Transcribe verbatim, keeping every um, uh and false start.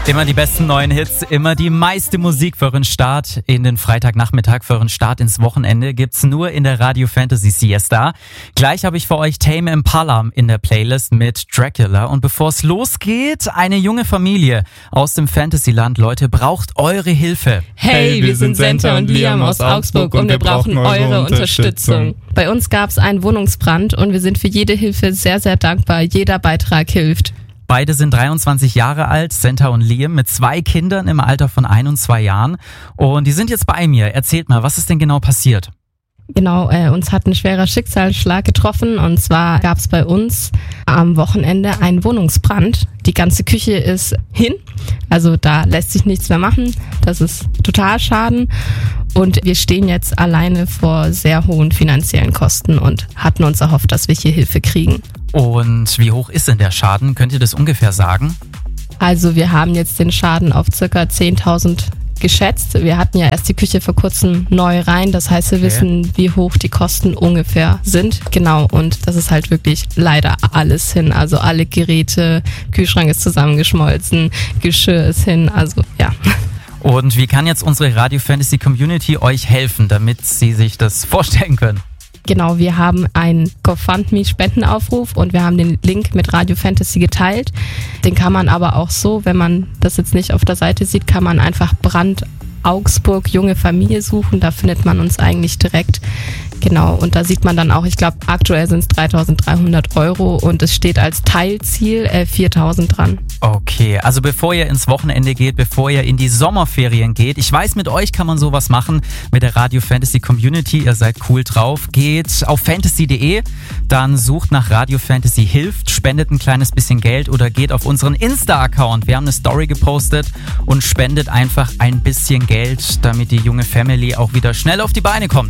Immer die besten neuen Hits, immer die meiste Musik für euren Start in den Freitagnachmittag, für euren Start ins Wochenende gibt's nur in der Radio Fantasy Siesta. Gleich habe ich für euch Tame Impala in der Playlist mit Dracula. Und bevor es losgeht, eine junge Familie aus dem Fantasyland, Leute, braucht eure Hilfe. Hey, wir sind Senta und Liam aus Augsburg und wir brauchen eure Unterstützung. Bei uns gab's einen Wohnungsbrand und wir sind für jede Hilfe sehr, sehr dankbar. Jeder Beitrag hilft. Beide sind dreiundzwanzig Jahre alt, Senta und Liam, mit zwei Kindern im Alter von ein und zwei Jahren. Und die sind jetzt bei mir. Erzählt mal, was ist denn genau passiert? Genau, äh, uns hat ein schwerer Schicksalsschlag getroffen und zwar gab es bei uns am Wochenende einen Wohnungsbrand. Die ganze Küche ist hin, also da lässt sich nichts mehr machen. Das ist total Schaden und wir stehen jetzt alleine vor sehr hohen finanziellen Kosten und hatten uns erhofft, dass wir hier Hilfe kriegen. Und wie hoch ist denn der Schaden? Könnt ihr das ungefähr sagen? Also wir haben jetzt den Schaden auf circa zehntausend geschätzt. Wir hatten ja erst die Küche vor kurzem neu rein. Das heißt, wir okay. wissen, wie hoch die Kosten ungefähr sind. Genau, und das ist halt wirklich leider alles hin. Also alle Geräte, Kühlschrank ist zusammengeschmolzen, Geschirr ist hin, also ja. Und wie kann jetzt unsere Radio Fantasy Community euch helfen, damit sie sich das vorstellen können? Genau, wir haben einen GoFundMe-Spendenaufruf und wir haben den Link mit Radio Fantasy geteilt. Den kann man aber auch so, wenn man das jetzt nicht auf der Seite sieht, kann man einfach Brand Augsburg junge Familie suchen. Da findet man uns eigentlich direkt. Genau, und da sieht man dann auch, ich glaube, aktuell sind es dreitausenddreihundert Euro und es steht als Teilziel äh, viertausend dran. Okay, also bevor ihr ins Wochenende geht, bevor ihr in die Sommerferien geht, ich weiß, mit euch kann man sowas machen, mit der Radio Fantasy Community, ihr seid cool drauf, geht auf fantasy punkt de, dann sucht nach Radio Fantasy Hilft, spendet ein kleines bisschen Geld oder geht auf unseren Insta-Account, wir haben eine Story gepostet und spendet einfach ein bisschen Geld, damit die junge Family auch wieder schnell auf die Beine kommt.